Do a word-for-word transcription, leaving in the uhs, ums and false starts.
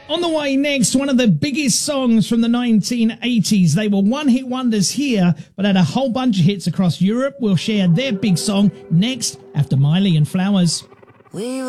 On the way next, one of the biggest songs from the nineteen eighties. They were one-hit wonders here, but had a whole bunch of hits across Europe. We'll share their big song next after Miley and Flowers. We